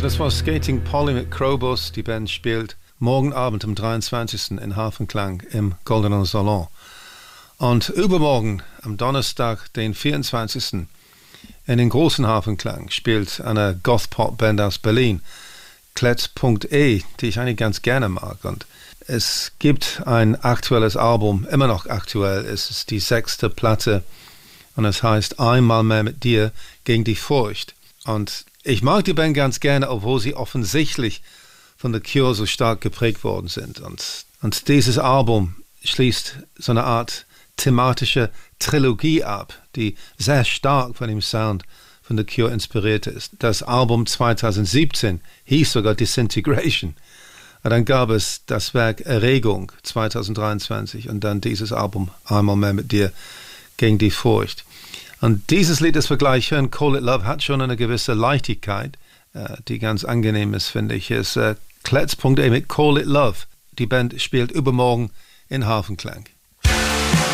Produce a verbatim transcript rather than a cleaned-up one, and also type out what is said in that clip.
Also das war Skating Polly mit Crowbus. Die Band spielt morgen Abend am dreiundzwanzigsten in Hafenklang im Goldenen Salon. Und übermorgen, am Donnerstag, den vierundzwanzigsten in den großen Hafenklang spielt eine Goth-Pop-Band aus Berlin, Klets.e, die ich eigentlich ganz gerne mag. Und es gibt ein aktuelles Album, immer noch aktuell. Es ist die sechste Platte und es heißt Einmal mehr mit dir gegen die Furcht. Und ich mag die Band ganz gerne, obwohl sie offensichtlich von The Cure so stark geprägt worden sind. Und, und dieses Album schließt so eine Art thematische Trilogie ab, die sehr stark von dem Sound von The Cure inspiriert ist. Das Album zweitausendsiebzehn hieß sogar Disintegration. Und dann gab es das Werk Erregung zweitausenddreiundzwanzig und dann dieses Album Einmal mehr mit dir gegen die Furcht. Und dieses Lied, das wir gleich hören, Call It Love, hat schon eine gewisse Leichtigkeit, äh, die ganz angenehm ist, finde ich. Es ist äh, Klets.e mit Call It Love. Die Band spielt übermorgen in Hafenklang.